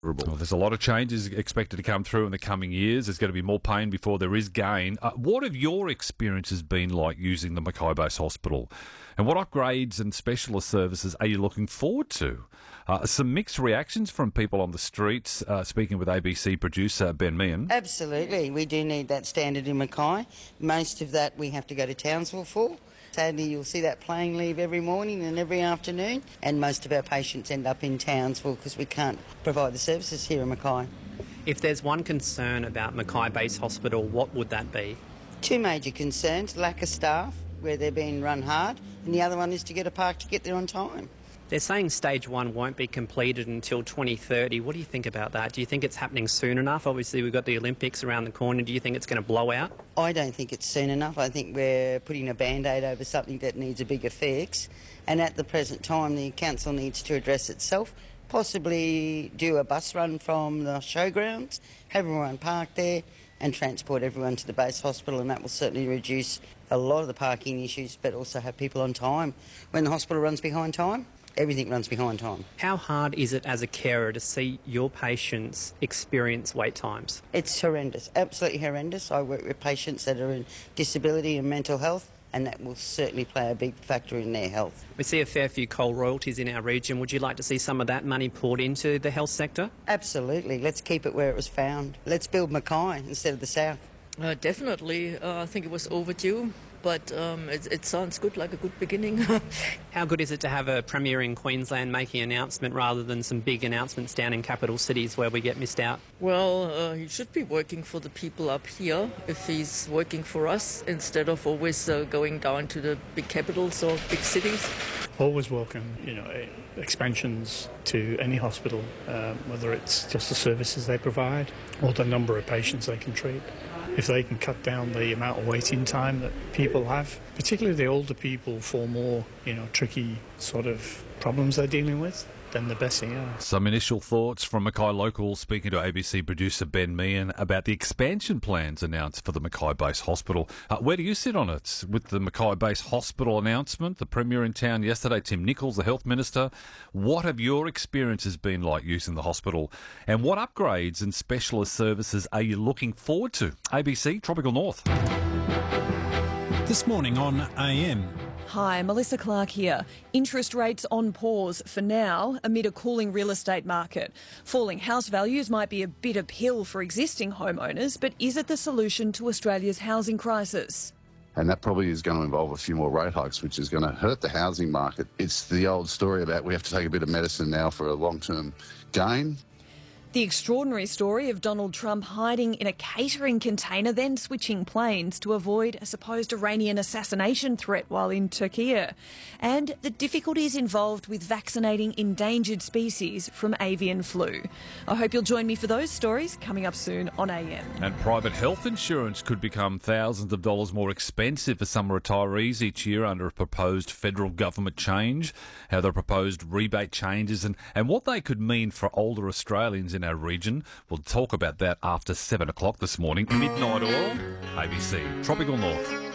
Well, there's a lot of changes expected to come through in the coming years. There's going to be more pain before there is gain. What have your experiences been like using the Mackay Base Hospital? And what upgrades and specialist services are you looking forward to? Some mixed reactions from people on the streets, speaking with ABC producer Ben Meehan. Absolutely. We do need that standard in Mackay. Most of that we have to go to Townsville for. Sadly, you'll see that plane leave every morning and every afternoon, and most of our patients end up in Townsville because we can't provide the services here in Mackay. If there's one concern about Mackay Base Hospital, what would that be? Two major concerns: lack of staff, where they're being run hard, and the other one is to get a park to get there on time. They're saying stage 1 won't be completed until 2030. What do you think about that? Do you think it's happening soon enough? Obviously, we've got the Olympics around the corner. Do you think it's going to blow out? I don't think it's soon enough. I think we're putting a Band-Aid over something that needs a bigger fix. And at the present time, the council needs to address itself, possibly do a bus run from the showgrounds, have everyone parked there and transport everyone to the base hospital, and that will certainly reduce a lot of the parking issues, but also have people on time. When the hospital runs behind time, everything runs behind time. How hard is it as a carer to see your patients experience wait times? It's horrendous, absolutely horrendous. I work with patients that are in disability and mental health, and that will certainly play a big factor in their health. We see a fair few coal royalties in our region. Would you like to see some of that money poured into the health sector? Absolutely. Let's keep it where it was found. Let's build Mackay instead of the south. Definitely. I think it was overdue, but it sounds good, like a good beginning. How good is it to have a Premier in Queensland making an announcement rather than some big announcements down in capital cities where we get missed out? Well, he should be working for the people up here if he's working for us, instead of always going down to the big capitals or big cities. Always welcome, expansions to any hospital, whether it's just the services they provide or the number of patients they can treat. If they can cut down the amount of waiting time that people have, particularly the older people for more, tricky sort of problems they're dealing with, then the best thing ever. Some initial thoughts from Mackay Local, speaking to ABC producer Ben Meehan about the expansion plans announced for the Mackay Base Hospital. Where do you sit on it? With the Mackay Base Hospital announcement, the Premier in town yesterday, Tim Nicholls, the Health Minister, what have your experiences been like using the hospital? And what upgrades and specialist services are you looking forward to? ABC Tropical North. This morning on AM. Hi, Melissa Clark here. Interest rates on pause for now amid a cooling real estate market. Falling house values might be a bitter pill for existing homeowners, but is it the solution to Australia's housing crisis? And that probably is going to involve a few more rate hikes, which is going to hurt the housing market. It's the old story about we have to take a bit of medicine now for a long-term gain. The extraordinary story of Donald Trump hiding in a catering container, then switching planes to avoid a supposed Iranian assassination threat while in Turkey. And the difficulties involved with vaccinating endangered species from avian flu. I hope you'll join me for those stories coming up soon on AM. And private health insurance could become thousands of dollars more expensive for some retirees each year under a proposed federal government change. How the proposed rebate changes and what they could mean for older Australians in our region. We'll talk about that after 7 o'clock this morning. Midnight Oil, ABC Tropical North.